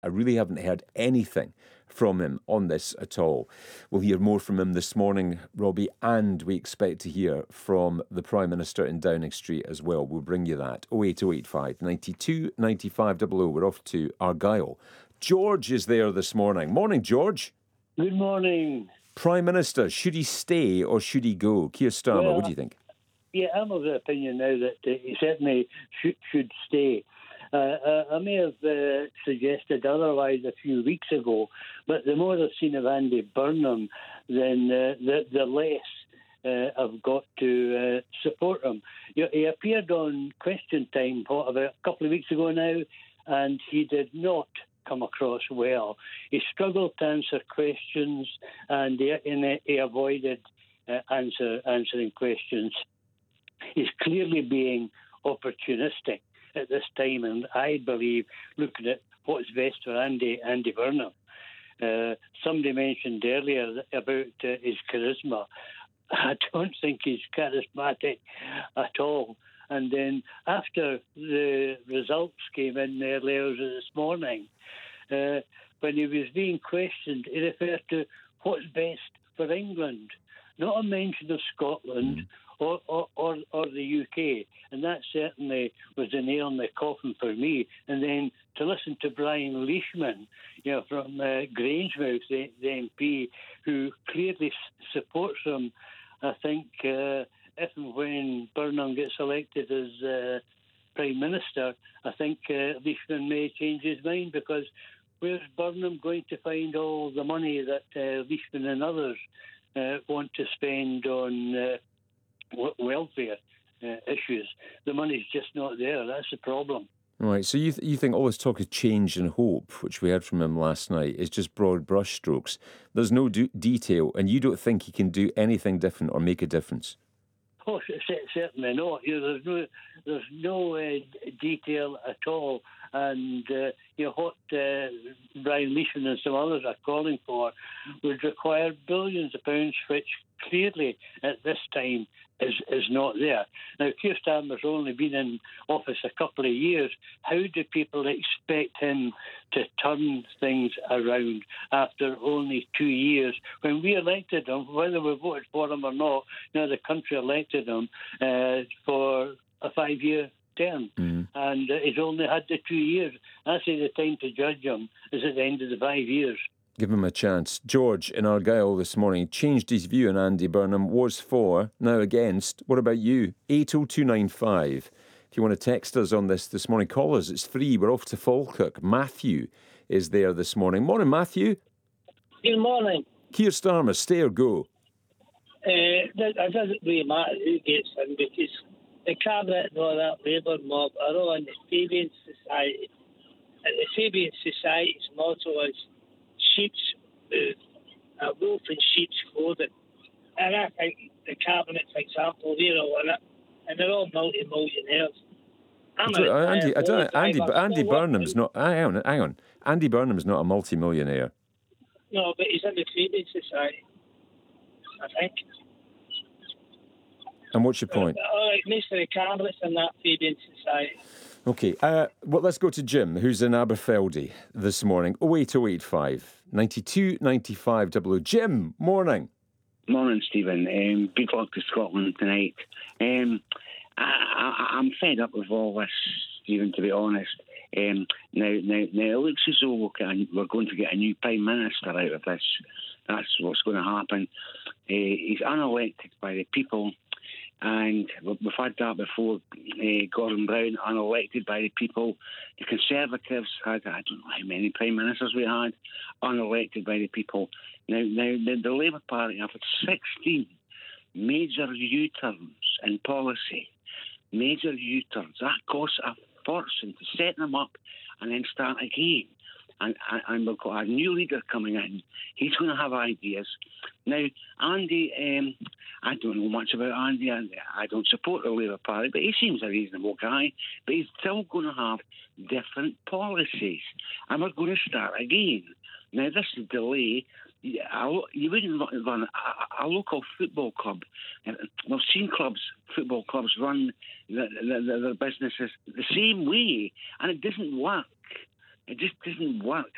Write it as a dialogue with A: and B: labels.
A: really haven't heard anything from him on this at all. We'll hear more from him this morning, Robbie, and we expect to hear from the Prime Minister in Downing Street as well. We'll bring you that. 08085 92 95 00. We're off to Argyll. George is there this morning. Morning, George.
B: Good morning.
A: Prime Minister, should he stay or should he go? Keir Starmer, what do you think?
B: Yeah, I'm of the opinion now that he certainly should stay. I may have suggested otherwise a few weeks ago, but the more I've seen of Andy Burnham, then the less I've got to support him. He appeared on Question Time, about a couple of weeks ago now, and he did not come across well. He struggled to answer questions, and he avoided answering questions. He's clearly being opportunistic at this time, and I believe looking at what's best for Andy Burnham. Somebody mentioned earlier about his charisma. I don't think he's charismatic at all. And then after the results came in earlier this morning, when he was being questioned, he referred to what's best for England, not a mention of Scotland or the UK. And that certainly was a nail in the coffin for me. And then to listen to Brian Leishman, from Grangemouth, the MP, who clearly supports him, I think if and when Burnham gets elected as Prime Minister, I think Leishman may change his mind, because where's Burnham going to find all the money that Leishman and others want to spend on welfare issues? The money's just not there. That's the problem.
A: Right, so you think all this talk of change and hope, which we heard from him last night, is just broad brushstrokes. There's no detail, and you don't think he can do anything different or make a difference?
B: Oh, certainly not. There's no detail at all. And what Brian Leishman and some others are calling for would require billions of pounds, which clearly at this time is not there. Now, Keir Starmer's only been in office a couple of years. How do people expect him to turn things around after only 2 years? When we elected him, whether we voted for him or not, the country elected him for a 5-year term. And he's only had the 2 years. I say the time to judge him is at the end of the 5 years.
A: Give him a chance. George in Argyll this morning changed his view on Andy Burnham, was for, now against. What about you? 80295. If you want to text us on this morning, call us. It's free. We're off to Falkirk. Matthew is there this morning. Morning, Matthew.
C: Good morning.
A: Keir Starmer, stay or go?
C: It doesn't really matter who gets in, because the Cabinet and all that Labour mob are all in the Fabian Society. And the Fabian Society's motto is sheep's a wolf in sheep's clothing. And I think the Cabinet, for example, they're all in it, and they're all multi-millionaires.
A: Andy Burnham's not. Hang on. Andy Burnham's not a multi-millionaire.
C: No, but he's in the Fabian Society, I think.
A: And what's your point?
C: Most of the Cabinet in that Fabian Society.
A: Okay, well, let's go to Jim, who's in Aberfeldy this morning. 08085 92 95 00. Jim, morning.
D: Morning, Stephen. Good luck to Scotland tonight. I'm fed up with all this, Stephen, to be honest. Now it looks as though we're going to get a new Prime Minister out of this. That's what's going to happen. He's unelected by the people. And we've had that before. Gordon Brown, unelected by the people. The Conservatives had, I don't know how many Prime Ministers we had, unelected by the people. Now the Labour Party have had 16 major U-turns in policy. Major U-turns. That costs a fortune to set them up and then start again. And we've got a new leader coming in. He's going to have ideas. Now, Andy, I don't know much about Andy. I don't support the Labour Party, but he seems a reasonable guy. But he's still going to have different policies. And we're going to start again. Now, this is delay. You wouldn't run a local football club. We've seen football clubs run their businesses the same way, and it doesn't work. It just doesn't work.